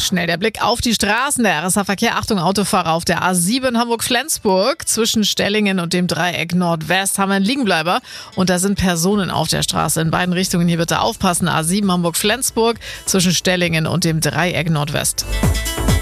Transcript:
Schnell der Blick auf die Straßen. Der RSA-Verkehr. Achtung, Autofahrer auf der A7 Hamburg-Flensburg. Zwischen Stellingen und dem Dreieck Nordwest haben wir einen Liegenbleiber. Und da sind Personen auf der Straße. In beiden Richtungen hier bitte aufpassen. A7 Hamburg-Flensburg zwischen Stellingen und dem Dreieck Nordwest.